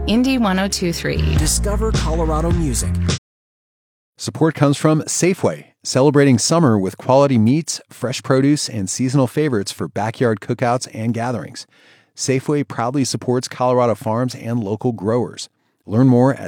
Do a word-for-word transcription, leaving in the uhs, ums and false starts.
Indie one oh two point three. Discover Colorado music. Support comes from Safeway, celebrating summer with quality meats, fresh produce, and seasonal favorites for backyard cookouts and gatherings. Safeway proudly supports Colorado farms and local growers. Learn more at